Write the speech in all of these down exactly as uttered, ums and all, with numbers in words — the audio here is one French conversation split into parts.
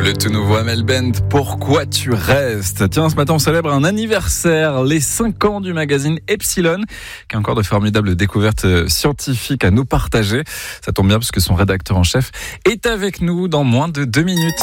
Le tout nouveau Amel Bent, Pourquoi tu restes? Tiens, ce matin on célèbre un anniversaire, les cinq ans du magazine Epsilon, qui a encore de formidables découvertes scientifiques à nous partager. Ça tombe bien parce que son rédacteur en chef est avec nous dans moins de deux minutes.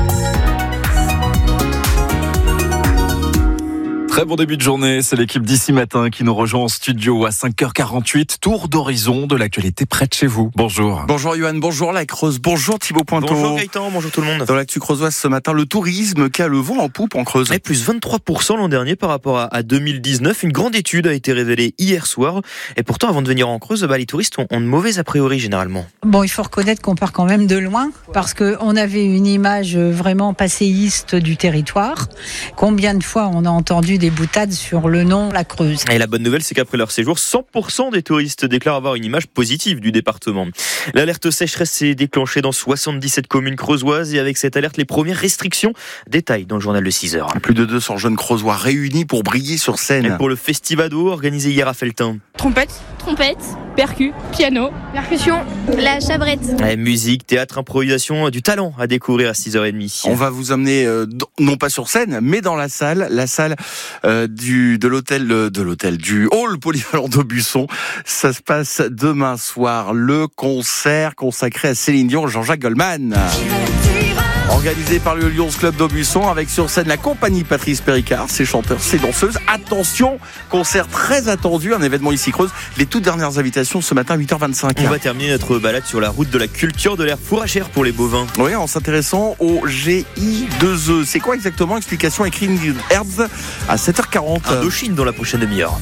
Très bon début de journée, c'est l'équipe d'ici matin qui nous rejoint en studio à cinq heures quarante-huit. Tour d'horizon de l'actualité près de chez vous. Bonjour. Bonjour Yohan, bonjour la Creuse, bonjour Thibaut Pointeau. Bonjour Gaëtan, bonjour tout le monde. Dans l'actu creusoise ce matin, le tourisme qui a le vent en poupe en Creuse. Et plus vingt-trois pour cent l'an dernier par rapport à, à deux mille dix-neuf. Une grande étude a été révélée hier soir. Et pourtant, avant de venir en Creuse, bah, les touristes ont, ont de mauvais a priori généralement. Bon, il faut reconnaître qu'on part quand même de loin parce qu'on avait une image vraiment passéiste du territoire. Combien de fois on a entendu des boutades sur le nom La Creuse. Et la bonne nouvelle, c'est qu'après leur séjour, cent pour cent des touristes déclarent avoir une image positive du département. L'alerte sécheresse s'est déclenchée dans soixante-dix-sept communes creusoises et avec cette alerte, les premières restrictions. Détail dans le journal de six heures. Plus de deux cents jeunes creusois réunis pour briller sur scène. Et pour le Festivado organisé hier à Felletin. Trompette, trompette, percu, piano, percussion, la chabrette. Et musique, théâtre, improvisation, du talent à découvrir à six heures trente. On va vous amener euh, non pas sur scène, mais dans la salle, la salle euh, du de l'hôtel de l'hôtel du hall polyvalent d'Aubusson. Ça se passe demain soir, le concert consacré à Céline Dion, Jean-Jacques Goldman. Organisé par le Lions Club d'Aubusson, avec sur scène la compagnie Patrice Péricard, ses chanteurs, ses danseuses. Attention, concert très attendu, un événement ici Creuse. Les toutes dernières invitations ce matin à huit heures vingt-cinq. On va terminer notre balade sur la route de la culture de l'air fourragère pour les bovins. Oui, en s'intéressant au G I deux E. C'est quoi exactement? Explication écrite Hertz à sept heures quarante. Indochine dans la prochaine demi-heure.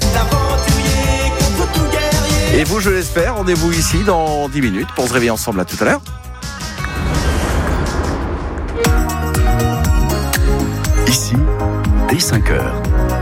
Et vous, je l'espère, rendez-vous ici dans dix minutes pour se réveiller ensemble. À tout à l'heure. Ici, dès cinq heures.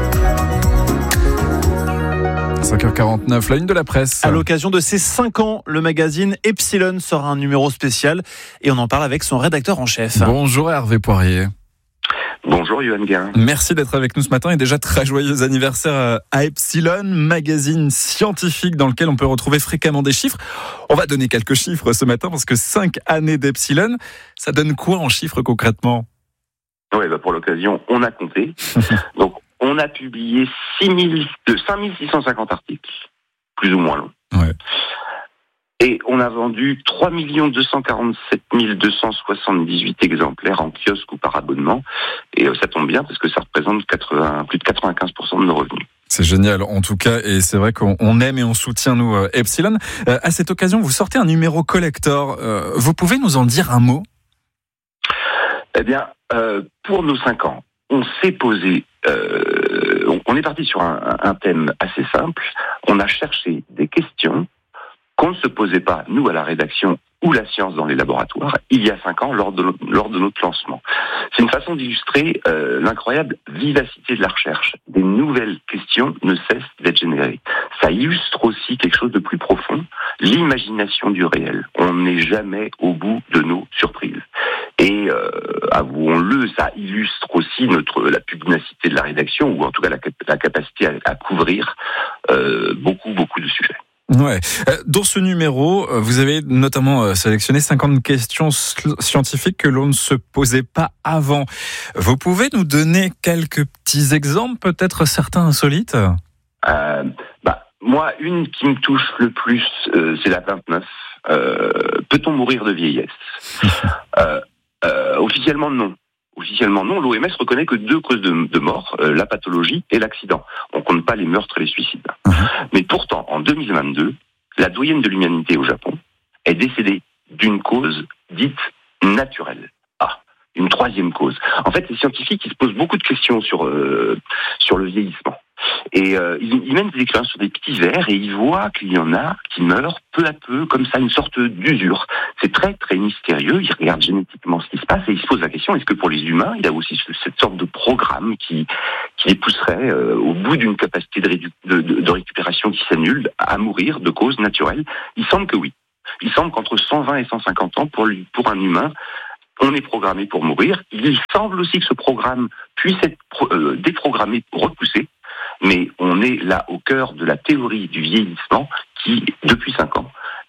cinq heures quarante-neuf, la une de la presse. À l'occasion de ses cinq ans, le magazine Epsilon sort un numéro spécial et on en parle avec son rédacteur en chef. Bonjour Hervé Poirier. Bonjour Yohan Guin. Merci d'être avec nous ce matin et déjà très joyeux anniversaire à Epsilon, magazine scientifique dans lequel on peut retrouver fréquemment des chiffres. On va donner quelques chiffres ce matin parce que cinq années d'Epsilon, ça donne quoi en chiffres concrètement? Oui, bah pour l'occasion, on a compté. Donc, on a publié six mille, de cinq mille six cent cinquante articles, plus ou moins longs. Ouais. Et on a vendu trois millions deux cent quarante-sept mille deux cent soixante-dix-huit exemplaires en kiosque ou par abonnement. Et ça tombe bien parce que ça représente quatre-vingts, plus de quatre-vingt-quinze pour cent de nos revenus. C'est génial en tout cas, et c'est vrai qu'on aime et on soutient nous euh, Epsilon. Euh, à cette occasion, vous sortez un numéro collector. Euh, vous pouvez nous en dire un mot? Eh bien, euh, pour nos cinq ans, on s'est posé, euh, on, on est parti sur un, un thème assez simple. On a cherché des questions qu'on ne se posait pas, nous, à la rédaction ou la science dans les laboratoires, il y a cinq ans, lors de, lors de notre lancement. C'est une façon d'illustrer euh, l'incroyable vivacité de la recherche. Des nouvelles questions ne cessent d'être générées. Ça illustre aussi quelque chose de plus profond, l'imagination du réel. On n'est jamais au bout de nos surprises. Et euh, avouons-le, ça illustre aussi notre la pugnacité de la rédaction, ou en tout cas la, la capacité à, à couvrir euh, beaucoup, beaucoup de sujets. Ouais. Dans ce numéro, vous avez notamment sélectionné cinquante questions scientifiques que l'on ne se posait pas avant. Vous pouvez nous donner quelques petits exemples, peut-être certains insolites? euh, bah, Moi, une qui me touche le plus, euh, c'est la vingt-neuf. Euh, peut-on mourir de vieillesse? euh, euh, Officiellement, non. Officiellement non, l'O M S reconnaît que deux causes de, de mort, euh, la pathologie et l'accident. On compte pas les meurtres et les suicides. Mmh. Mais pourtant, en deux mille vingt-deux, la doyenne de l'humanité au Japon est décédée d'une cause dite naturelle. Ah, une troisième cause. En fait, les scientifiques ils se posent beaucoup de questions sur euh, sur le vieillissement. Et euh, ils, ils mènent des expériences sur des petits vers et ils voient qu'il y en a qui meurent peu à peu, comme ça, une sorte d'usure. C'est très, très mystérieux. Ils regardent génétiquement ce qui se passe et ils se posent la question, est-ce que pour les humains, il y a aussi cette sorte de programme qui, qui les pousserait, euh, au bout d'une capacité de, rédu- de, de, de récupération qui s'annule, à mourir de cause naturelle? Il semble que oui. Il semble qu'entre cent vingt et cent cinquante ans, pour, lui, pour un humain, on est programmé pour mourir. Il semble aussi que ce programme puisse être euh, déprogrammé, repoussé. Mais on est là au cœur de la théorie du vieillissement qui, depuis cinq ans,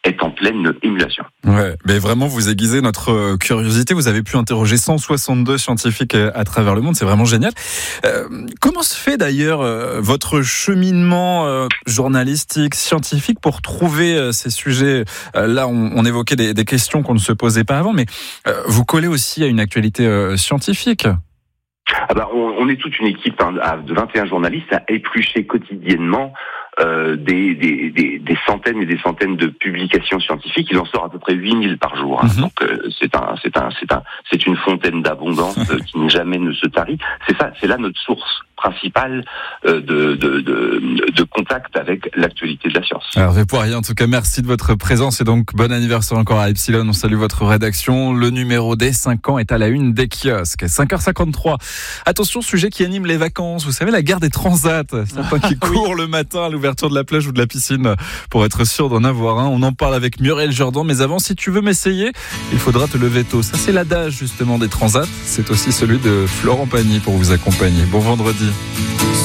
est en pleine émulation. Ouais, mais vraiment, vous aiguisez notre curiosité. Vous avez pu interroger cent soixante-deux scientifiques à travers le monde. C'est vraiment génial. Euh, comment se fait d'ailleurs euh, votre cheminement euh, journalistique, scientifique pour trouver euh, ces sujets? euh, Là, on, on évoquait des, des questions qu'on ne se posait pas avant, mais euh, vous collez aussi à une actualité euh, scientifique. Ah bah, on, on est toute une équipe hein, de vingt et un journalistes à éplucher quotidiennement euh, des, des, des, des centaines et des centaines de publications scientifiques. Il en sort à peu près huit mille par jour. Hein. Mm-hmm. Donc euh, c'est un, c'est un, c'est un, c'est une fontaine d'abondance euh, qui jamais ne se tarit. C'est ça, c'est là notre source principale euh, de, de, de, de contact avec l'actualité de la science. Alors, Poirier, en tout cas, merci de votre présence et donc bon anniversaire encore à Epsilon. On salue votre rédaction. Le numéro des cinq ans est à la une des kiosques. cinq heures cinquante-trois. Attention, sujet qui anime les vacances. Vous savez, la guerre des transats. Certains qui courent le matin à l'ouverture de la plage ou de la piscine pour être sûr d'en avoir un. On en parle avec Muriel Jordan. Mais avant, si tu veux m'essayer, il faudra te lever tôt. Ça, c'est l'adage justement des transats. C'est aussi celui de Florent Pagny pour vous accompagner. Bon vendredi.